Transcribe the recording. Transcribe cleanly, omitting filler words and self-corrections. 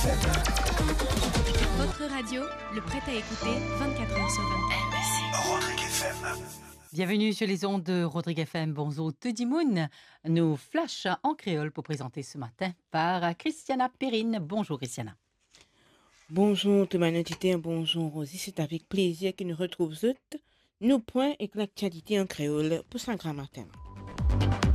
Votre radio, le prêt à écouter 24 heures sur 24. Rodrigue FM. Bienvenue sur les ondes de Rodrigue FM. Bonjour Tudimoun. Nous flash en créole pour présenter ce matin par Christiana Perrine. Bonjour Christiana. Bonjour tout le monde, bonjour Rosie. C'est avec plaisir que nous retrouvons nous point avec l'actualité en créole pour ce grand matin.